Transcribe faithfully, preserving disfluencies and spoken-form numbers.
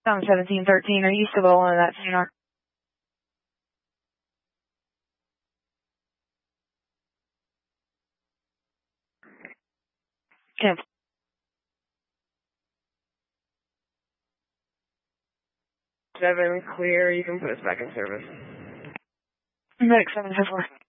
Tom seventeen thirteen, are you still on that sonar? ten. seven, clear, you can put us back in service. Medic seven four four.